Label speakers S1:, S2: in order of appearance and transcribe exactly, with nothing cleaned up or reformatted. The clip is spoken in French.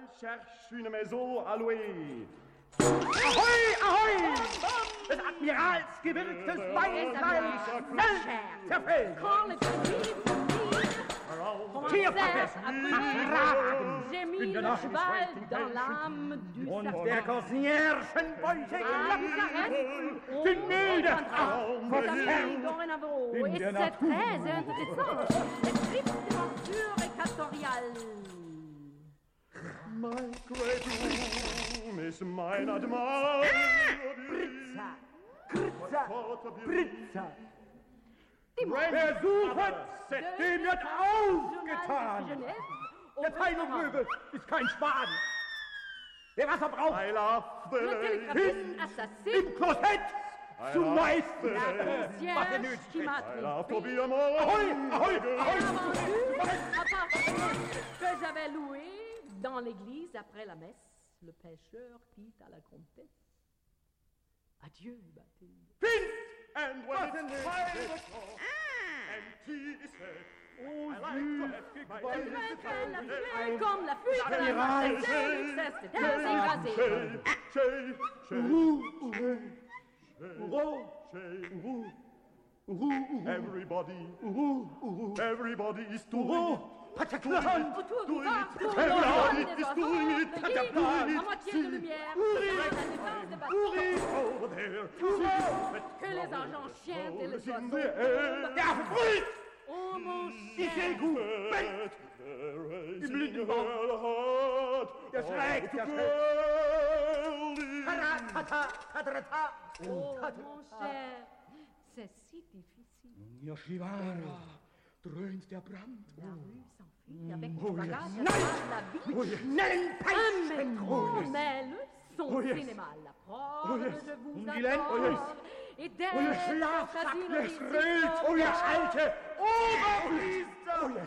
S1: cherche une maison à louer.
S2: Ahoi, ahoi! Des Admirals gewirktes Beinlein schnell zerfällt. Tierpappes erfragen in der Nacht und der Kosnierschen Beute gelassen sind nieder verzerrt in der Natur.
S1: My great room is mine admired.
S2: Britza, Kritza, Britza. Wer sucht, dem wird aufgetan. Der Teilungmöbel ist kein Spaten. Wer Wasser braucht,
S1: I love the lady.
S2: im Klosett zu leisten, was er nötig ist.
S1: I love to be a more.
S2: Ahoi, ahoi, ahoi.
S3: Que j'avais loué dans l'église après la messe, le pêcheur quitte à la comtesse. Adieu, Bathilde.
S1: Wind! And when it's five o'clock, and tea is set,
S2: Oh,
S1: I like to have my
S3: La
S1: dinner
S3: fuite, la
S1: with
S3: fuite, comme la fuite, la
S2: Amiral.
S3: fuite, c'est écrasé.
S1: Shay, shay,
S2: Ouh, ouh, ouh,
S1: shay.
S2: ouh, ouh,
S1: Everybody,
S2: ouh, ouh,
S1: everybody is doing
S2: ouh,
S1: it.
S2: Pataclan,
S3: Autour du
S1: Do
S3: corps,
S1: it.
S3: pour le
S1: Everybody
S3: des
S1: is
S3: enfants,
S1: doing it.
S3: de
S1: Pataclan.
S3: guide, à moitié de lumière, la défense de Bastille,
S1: Over there.
S3: que les agents chientent et les
S1: In
S3: oiseaux
S1: the air.
S2: der Freund,
S3: Oh mon
S2: ich
S3: chien,
S2: seh gut,
S1: Im
S2: Blindenbauch. Der schlägt, der Taratata, tatarata,
S3: oh mon cher, c'est si difficile.
S2: Mir Shivara, dröhnt der Brand.
S3: La rue s'enfuit avec
S2: Oh,
S3: du bagage,
S2: yes.
S3: la vie.
S2: Oh, yes. Schnellen
S3: Un
S2: Peitschen.
S3: métro, mais le son
S2: Oh, yes.
S3: cinéma, la
S2: Oh,
S3: preuve,
S2: yes.
S3: je vous
S2: Und die Len- oh, yes.
S3: adore. Et
S2: Oh,
S3: dès
S2: ihr Schlafsack,
S3: Casino
S2: ihr
S3: di
S2: Schreit,
S3: Sicco,
S2: oh, ihr alte Oberpriester. Oh, yes.